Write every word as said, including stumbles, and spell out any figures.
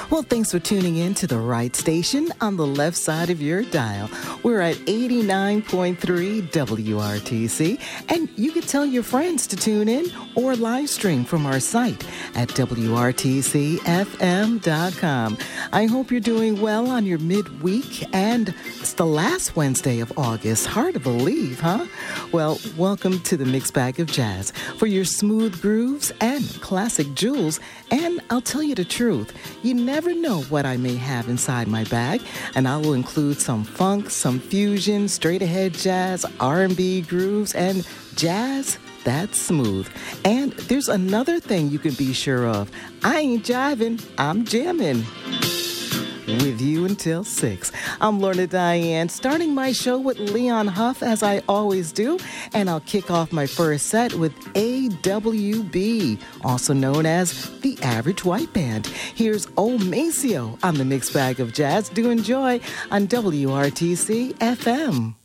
Well, thanks for tuning in to the right station on the left side of your dial. We're at eighty-nine point three W R T C, and you can tell your friends to tune in or live stream from our site at W R T C F M dot com. I hope you're doing well on your midweek, and it's the last Wednesday of August. Hard to believe, huh? Well, welcome to the Mixed Bag of Jazz for your smooth grooves and classic jewels. And I'll tell you the truth, you never know what I may have inside my bag, and I will include some funk, some fusion, straight-ahead jazz, R and B grooves, and jazz that's smooth. And there's another thing you can be sure of. I ain't jiving, I'm jamming. With you until six. I'm Lorna Diane, starting my show with Leon Huff, as I always do, and I'll kick off my first set with A W B, also known as the Average White Band. Here's Old Maceo on the Mixed Bag of Jazz. Do enjoy on W R T C F M.